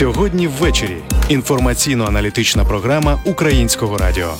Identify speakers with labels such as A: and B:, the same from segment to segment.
A: Сьогодні ввечері. Інформаційно-аналітична програма Українського радіо.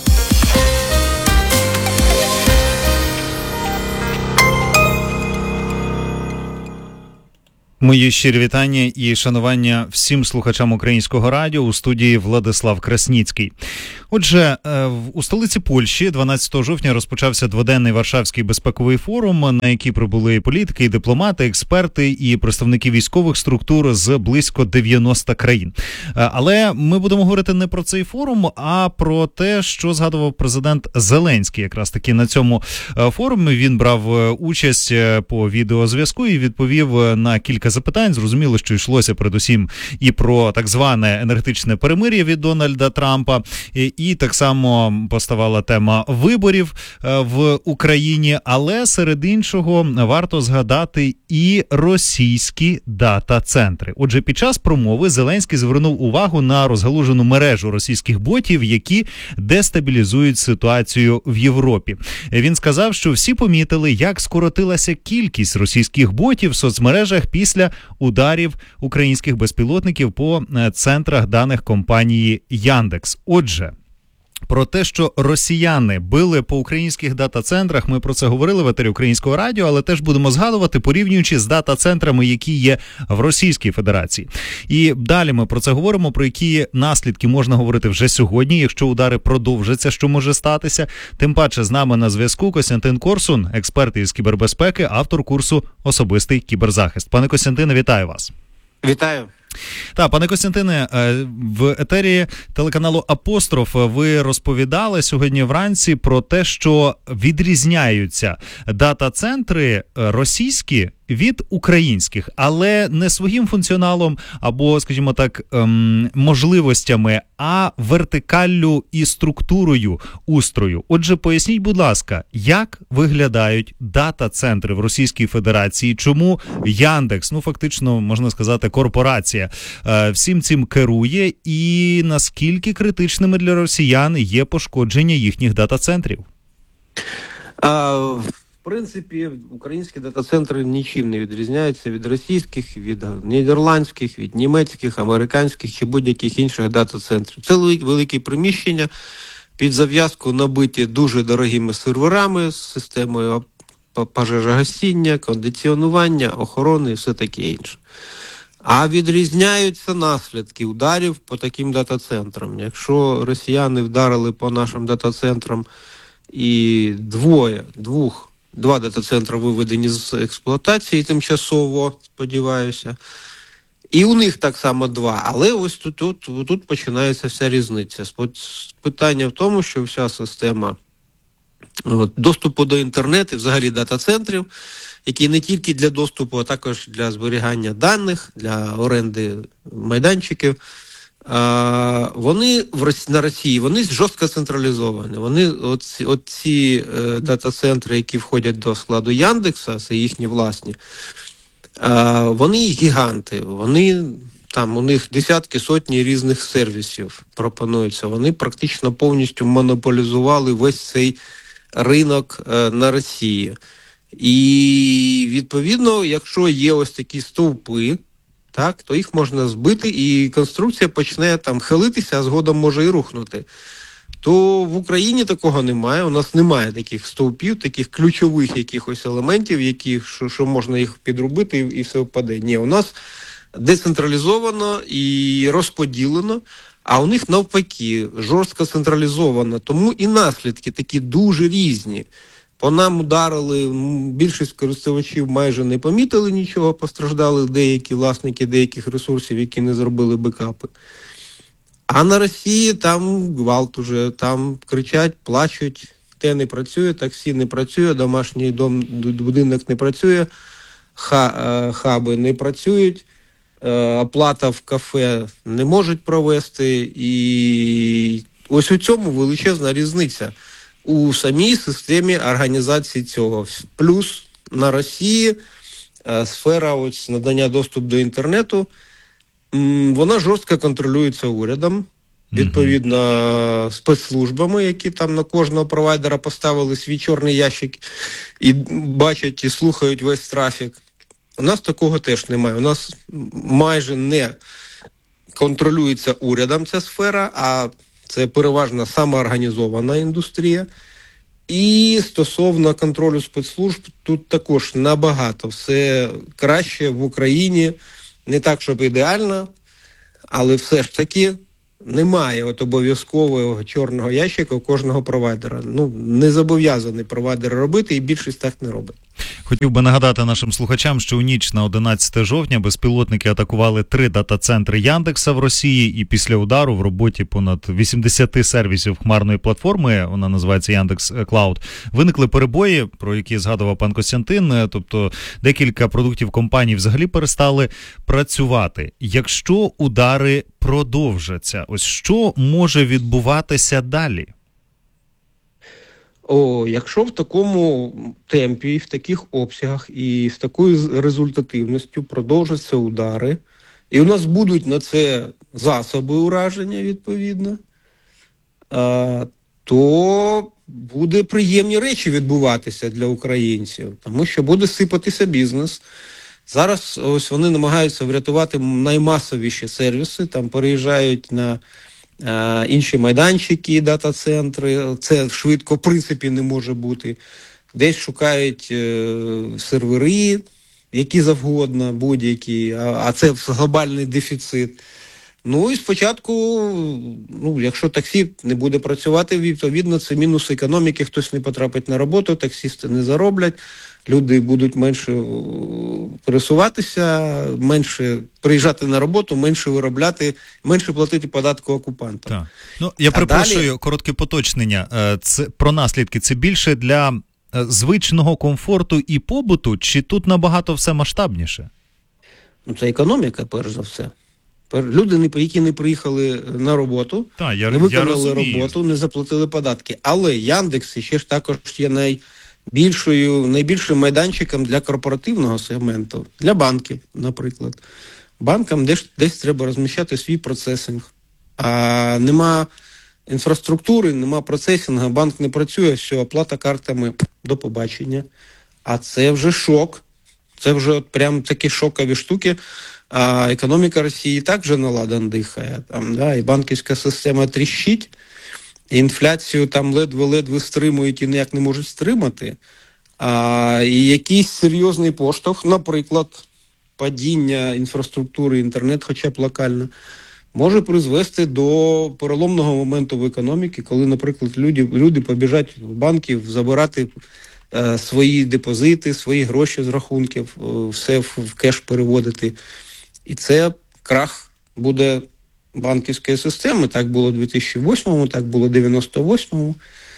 B: Мої щирі вітання і шанування всім слухачам Українського радіо. У студії Владислав Красніцький. Отже, у столиці Польщі 12 жовтня розпочався дводенний Варшавський безпековий форум, на який прибули політики, дипломати, експерти і представники військових структур з близько 90 країн. Але ми будемо говорити не про цей форум, а про те, що згадував президент Зеленський. Якраз таки на цьому форумі він брав участь по відеозв'язку і відповів на кілька запитань. Зрозуміло, що йшлося передусім і про так зване енергетичне перемир'я від Дональда Трампа, і так само поставала тема виборів в Україні, але серед іншого варто згадати і російські дата-центри. Отже, під час промови Зеленський звернув увагу на розгалужену мережу російських ботів, які дестабілізують ситуацію в Європі. Він сказав, що всі помітили, як скоротилася кількість російських ботів в соцмережах після ударів українських безпілотників по центрах даних компанії Яндекс. Отже, про те, що росіяни били по українських дата-центрах, ми про це говорили в етері Українського радіо, але теж будемо згадувати, порівнюючи з дата-центрами, які є в Російській Федерації. І далі ми про це говоримо, про які наслідки можна говорити вже сьогодні, якщо удари продовжаться, що може статися. Тим паче з нами на зв'язку Костянтин Корсун, експерт із кібербезпеки, автор курсу «Особистий кіберзахист». Пане Костянтине, вітаю вас.
C: Вітаю.
B: Так, пане Костянтине, в етері телеканалу «Апостроф» ви розповідали сьогодні вранці про те, що відрізняються дата-центри російські від українських, але не своїм функціоналом або, скажімо так, можливостями, а вертикаллю і структурою устрою. Отже, поясніть, будь ласка, як виглядають дата-центри в Російській Федерації, чому Яндекс, фактично, можна сказати, корпорація, всім цим керує, і наскільки критичними для росіян є пошкодження їхніх дата-центрів?
C: В принципі, українські дата-центри нічим не відрізняються від російських, від нідерландських, від німецьких, американських чи будь-яких інших дата-центрів. Це великі приміщення, під зав'язку набиті дуже дорогими серверами з системою пожежогасіння, кондиціонування, охорони і все таке інше. А відрізняються наслідки ударів по таким дата-центрам. Якщо росіяни вдарили по нашим дата-центрам і два дата-центри виведені з експлуатації тимчасово, сподіваюся, і у них так само два. Але ось тут починається вся різниця. Питання в тому, що вся система доступу до інтернету, взагалі дата-центрів, які не тільки для доступу, а також для зберігання даних, для оренди майданчиків, вони на Росії, вони жорстко централізовані. Вони, ці дата-центри, які входять до складу Яндекса, це їхні власні, вони гіганти, у них десятки, сотні різних сервісів пропонуються. Вони практично повністю монополізували весь цей ринок на Росії. І, відповідно, якщо є ось такі стовпи, так, то їх можна збити, і конструкція почне хилитися, а згодом може і рухнути. То в Україні такого немає, у нас немає таких стовпів, таких ключових якихось елементів, що можна їх підрубити і все впаде. Ні, у нас децентралізовано і розподілено, а у них навпаки жорстко централізовано. Тому і наслідки такі дуже різні. По нам ударили, більшість користувачів майже не помітили нічого, постраждали деякі власники деяких ресурсів, які не зробили бекапи. А на Росії там гвалт уже, там кричать, плачуть, те не працює, таксі не працює, домашній будинок не працює, хаби не працюють, оплата в кафе не можуть провести. І ось у цьому величезна різниця у самій системі організації цього. Плюс на Росії сфера надання доступу до інтернету, вона жорстко контролюється урядом, відповідно спецслужбами, які там на кожного провайдера поставили свій чорний ящик і бачать і слухають весь трафік. У нас такого теж немає. У нас майже не контролюється урядом ця сфера, а це переважно самоорганізована індустрія. І стосовно контролю спецслужб, тут також набагато все краще в Україні, не так, щоб ідеально, але все ж таки немає обов'язкового чорного ящика у кожного провайдера. Не зобов'язаний провайдер робити, і більшість так не робить.
B: Хотів би нагадати нашим слухачам, що у ніч на 11 жовтня безпілотники атакували 3 дата-центри Яндекса в Росії, і після удару в роботі понад 80 сервісів хмарної платформи, вона називається Яндекс Клауд, виникли перебої, про які згадував пан Костянтин, тобто декілька продуктів компаній взагалі перестали працювати. Якщо удари продовжаться, ось що може відбуватися далі?
C: Якщо в такому темпі, в таких обсягах і з такою результативністю продовжаться удари, і у нас будуть на це засоби ураження, відповідно, то буде приємні речі відбуватися для українців, тому що буде сипатися бізнес. Зараз ось вони намагаються врятувати наймасовіші сервіси, там переїжджають на інші майданчики, дата-центри, це швидко в принципі не може бути. Десь шукають сервери, які завгодно, будь-які, а це глобальний дефіцит. І спочатку, якщо таксі не буде працювати, відповідно, це мінус економіки, хтось не потрапить на роботу, таксісти не зароблять, люди будуть менше пересуватися, менше приїжджати на роботу, менше виробляти, менше платити податку окупантам.
B: Так. Я перепрошую, коротке поточнення. Це про наслідки. Це більше для звичного комфорту і побуту, чи тут набагато все масштабніше?
C: Це економіка, перш за все. Люди, які не приїхали на роботу, не виконали роботу, не заплатили податки. Але Яндекс ще ж також є найбільшим майданчиком для корпоративного сегменту, для банків, наприклад. Банкам десь треба розміщати свій процесинг. А нема інфраструктури, нема процесингу, банк не працює, все, оплата картами, до побачення. А це вже шок. Це вже прям такі шокові штуки. А економіка Росії так вже наладан дихає. І банківська система тріщить, і інфляцію там ледве-ледве стримують і ніяк не можуть стримати. І якийсь серйозний поштовх, наприклад, падіння інфраструктури інтернет, хоча б локально, може призвести до переломного моменту в економіці, коли, наприклад, люди побіжать в банки забирати свої депозити, свої гроші з рахунків, все в кеш переводити. І це крах буде банківської системи. Так було в 2008-му, так було в 98-му.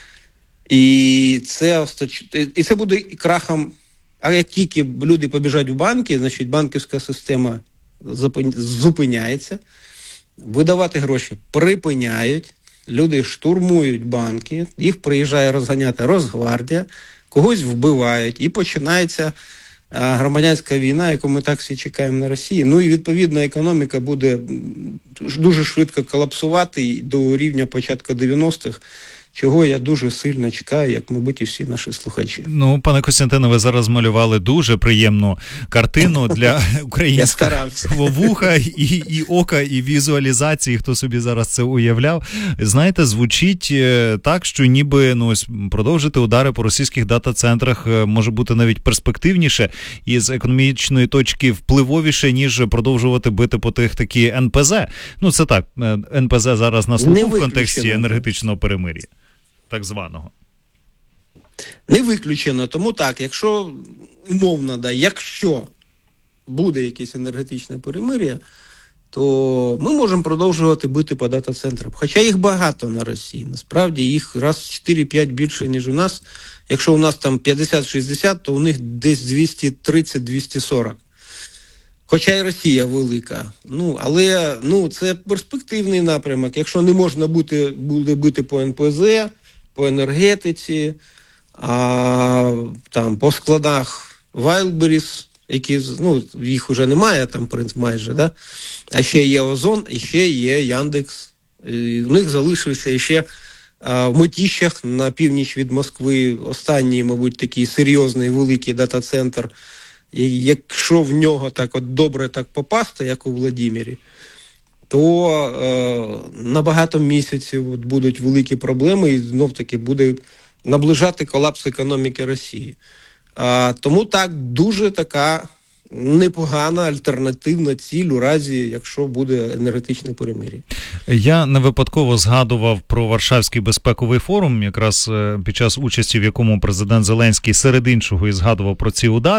C: І це буде крахом. А як тільки люди побіжать в банки, значить банківська система зупиняється, видавати гроші припиняють, люди штурмують банки, їх приїжджає розганяти Росгвардія, когось вбивають, і починається громадянська війна, яку ми так всі чекаємо на Росії. І відповідно економіка буде дуже швидко колапсувати до рівня початку 90-х, чого я дуже сильно чекаю, як, мабуть, і всі наші слухачі.
B: Пане Костянтине, ви зараз малювали дуже приємну картину для українського вуха, і ока, і візуалізації, хто собі зараз це уявляв. Знаєте, звучить так, що ніби продовжити удари по російських дата-центрах може бути навіть перспективніше і з економічної точки впливовіше, ніж продовжувати бити по тих такі НПЗ. Це так, НПЗ зараз на слуху в контексті енергетичного перемир'я. Так званого.
C: Не виключено. Тому так, якщо умовно, якщо буде якесь енергетичне перемир'я, то ми можемо продовжувати бити по дата-центрам. Хоча їх багато на Росії. Насправді їх раз 4-5 більше, ніж у нас. Якщо у нас там 50-60, то у них десь 230-240. Хоча й Росія велика. Але це перспективний напрямок. Якщо не можна буде бити по НПЗ, по енергетиці, по складах Wildberries, які, їх вже немає, там, майже, да? А ще є Озон, і ще є Яндекс. І в них залишився ще в Мытищах на північ від Москви останній, мабуть, такий серйозний великий дата-центр. І якщо в нього так добре так попасти, як у Владимирі, то на багато місяців от будуть великі проблеми і знов-таки буде наближати колапс економіки Росії. Тому так, дуже така непогана альтернативна ціль у разі, якщо буде енергетичне перемир'я.
B: Я не випадково згадував про Варшавський безпековий форум, якраз під час участі в якому президент Зеленський серед іншого і згадував про ці удари.